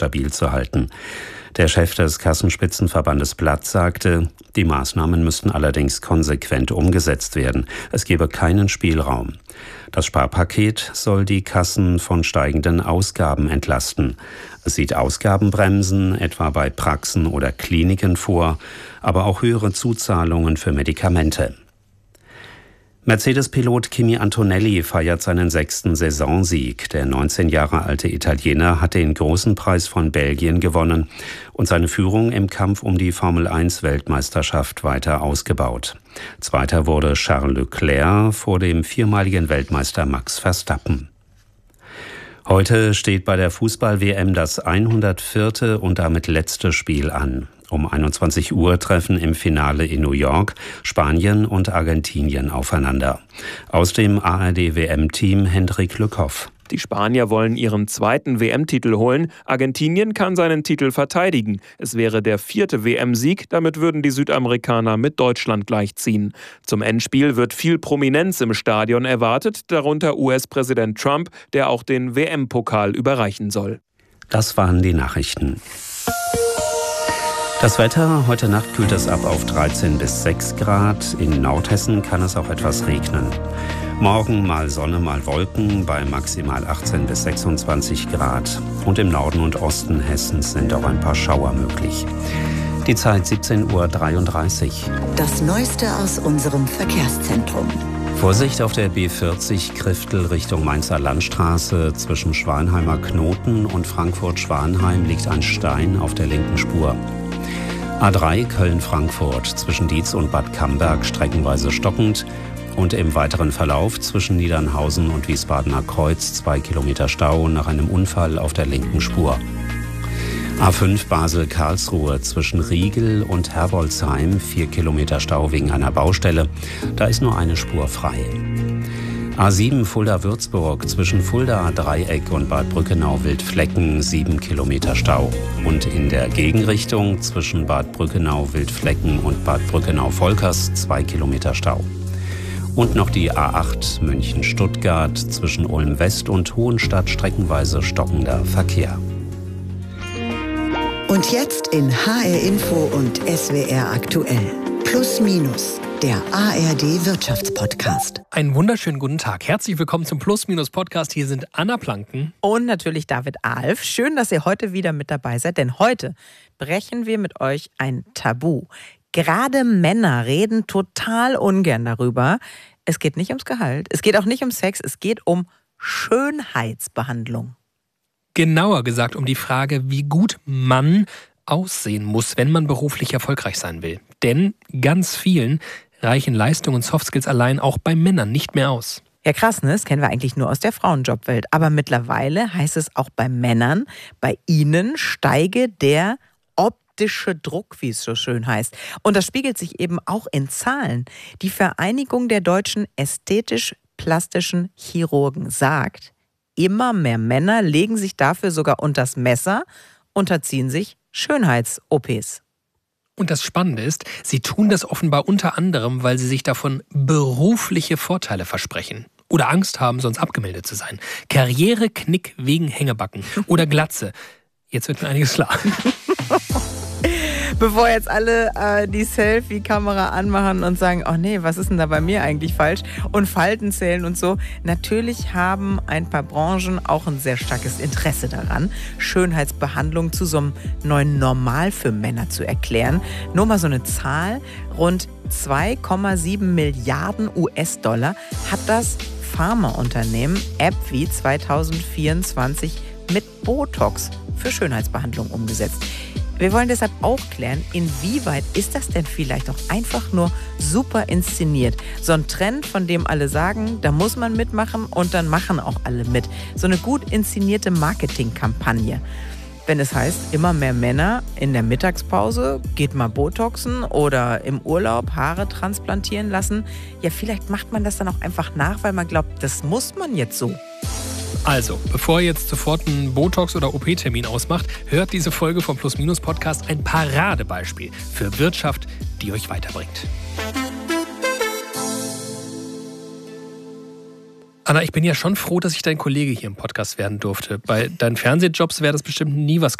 stabil zu halten. Der Chef des Kassenspitzenverbandes Blatt sagte, die Maßnahmen müssten allerdings konsequent umgesetzt werden. Es gebe keinen Spielraum. Das Sparpaket soll die Kassen von steigenden Ausgaben entlasten. Es sieht Ausgabenbremsen, etwa bei Praxen oder Kliniken vor, aber auch höhere Zuzahlungen für Medikamente. Mercedes-Pilot Kimi Antonelli feiert seinen 6. Saisonsieg. Der 19 Jahre alte Italiener hat den großen Preis von Belgien gewonnen und seine Führung im Kampf um die Formel-1-Weltmeisterschaft weiter ausgebaut. Zweiter wurde Charles Leclerc vor dem viermaligen Weltmeister Max Verstappen. Heute steht bei der Fußball-WM das 104. und damit letzte Spiel an. Um 21 Uhr treffen im Finale in New York Spanien und Argentinien aufeinander. Aus dem ARD-WM-Team Hendrik Lückhoff. Die Spanier wollen ihren 2. WM-Titel holen. Argentinien kann seinen Titel verteidigen. Es wäre der 4. WM-Sieg. Damit würden die Südamerikaner mit Deutschland gleichziehen. Zum Endspiel wird viel Prominenz im Stadion erwartet, darunter US-Präsident Trump, der auch den WM-Pokal überreichen soll. Das waren die Nachrichten. Das Wetter, heute Nacht kühlt es ab auf 13 bis 6 Grad. In Nordhessen kann es auch etwas regnen. Morgen mal Sonne, mal Wolken bei maximal 18 bis 26 Grad. Und im Norden und Osten Hessens sind auch ein paar Schauer möglich. Die Zeit 17:33 Uhr. Das Neueste aus unserem Verkehrszentrum. Vorsicht auf der B40 Kriftel Richtung Mainzer Landstraße. Zwischen Schwanheimer Knoten und Frankfurt-Schwanheim liegt ein Stein auf der linken Spur. A3 Köln-Frankfurt zwischen Dietz und Bad Camberg streckenweise stockend und im weiteren Verlauf zwischen Niedernhausen und Wiesbadener Kreuz 2 Kilometer Stau nach einem Unfall auf der linken Spur. A5 Basel-Karlsruhe zwischen Riegel und Herbolzheim 4 Kilometer Stau wegen einer Baustelle. Da ist nur eine Spur frei. A7 Fulda-Würzburg zwischen Fulda-Dreieck und Bad Brückenau-Wildflecken 7 Kilometer Stau. Und in der Gegenrichtung zwischen Bad Brückenau-Wildflecken und Bad Brückenau-Volkers 2 Kilometer Stau. Und noch die A8 München-Stuttgart zwischen Ulm-West und Hohenstadt streckenweise stockender Verkehr. Und jetzt in HR Info und SWR aktuell. Plus Minus. Der ARD-Wirtschaftspodcast. Einen wunderschönen guten Tag. Herzlich willkommen zum Plus-Minus-Podcast. Hier sind Anna Planken und natürlich David Alf. Schön, dass ihr heute wieder mit dabei seid, denn heute brechen wir mit euch ein Tabu. Gerade Männer reden total ungern darüber. Es geht nicht ums Gehalt, es geht auch nicht um Sex, es geht um Schönheitsbehandlung. Genauer gesagt um die Frage, wie gut man aussehen muss, wenn man beruflich erfolgreich sein will. Denn ganz vielen reichen Leistung und Softskills allein auch bei Männern nicht mehr aus. Ja krass, ne? Das kennen wir eigentlich nur aus der Frauenjobwelt. Aber mittlerweile heißt es auch bei Männern, bei ihnen steige der optische Druck, wie es so schön heißt. Und das spiegelt sich eben auch in Zahlen. Die Vereinigung der deutschen ästhetisch-plastischen Chirurgen sagt, immer mehr Männer legen sich dafür sogar unters Messer, unterziehen sich Schönheits-OPs. Und das Spannende ist, sie tun das offenbar unter anderem, weil sie sich davon berufliche Vorteile versprechen. Oder Angst haben, sonst abgemeldet zu sein. Karriereknick wegen Hängebacken oder Glatze. Jetzt wird mir einiges klar. Bevor jetzt alle die Selfie-Kamera anmachen und sagen, oh nee, was ist denn da bei mir eigentlich falsch? Und Falten zählen und so. Natürlich haben ein paar Branchen auch ein sehr starkes Interesse daran, Schönheitsbehandlung zu so einem neuen Normal für Männer zu erklären. Nur mal so eine Zahl, rund 2,7 Milliarden US-Dollar hat das Pharmaunternehmen AbbVie 2024 mit Botox für Schönheitsbehandlung umgesetzt. Wir wollen deshalb auch klären, inwieweit ist das denn vielleicht auch einfach nur super inszeniert? So ein Trend, von dem alle sagen, da muss man mitmachen und dann machen auch alle mit. So eine gut inszenierte Marketingkampagne. Wenn es heißt, immer mehr Männer in der Mittagspause, geht mal Botoxen oder im Urlaub Haare transplantieren lassen. Ja, vielleicht macht man das dann auch einfach nach, weil man glaubt, das muss man jetzt so. Also, bevor ihr jetzt sofort einen Botox- oder OP-Termin ausmacht, hört diese Folge vom Plus-Minus-Podcast ein Paradebeispiel für Wirtschaft, die euch weiterbringt. Anna, ich bin ja schon froh, dass ich dein Kollege hier im Podcast werden durfte. Bei deinen Fernsehjobs wäre das bestimmt nie was